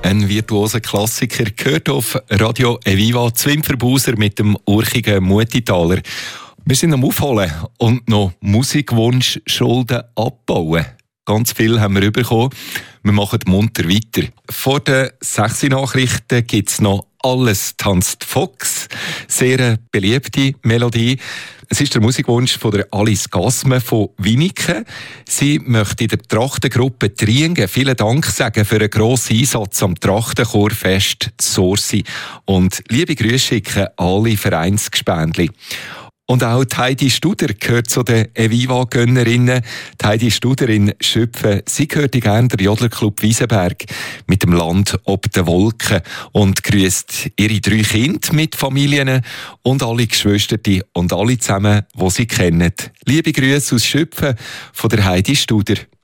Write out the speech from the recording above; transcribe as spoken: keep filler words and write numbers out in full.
Ein virtuoser Klassiker gehört auf Radio Eviva Zwinferbuser mit dem urchigen Muetitaler. Wir sind am Aufholen und noch Musikwunsch-Schulden abbauen. Ganz viel haben wir bekommen. Wir machen munter weiter. Vor den sechs Nachrichten gibt es noch «Alles tanzt Fox». Sehr eine beliebte Melodie. Es ist der Musikwunsch von der Alice Gasme von Winiken. Sie möchte der Trachtengruppe Triengen vielen Dank sagen für einen grossen Einsatz am Trachtenchorfest Sorsi. Und liebe Grüße schicken alle Vereinsgespendli. Und auch die Heidi Studer gehört zu den Eviva-Gönnerinnen. Die Heidi Studer in Schöpfen, sie gehört gerne der Jodlerclub Wiesenberg mit dem Land ob den Wolken und grüßt ihre drei Kinder mit Familien und alle Geschwister und alle zusammen, die sie kennen. Liebe Grüße aus Schöpfen von der Heidi Studer.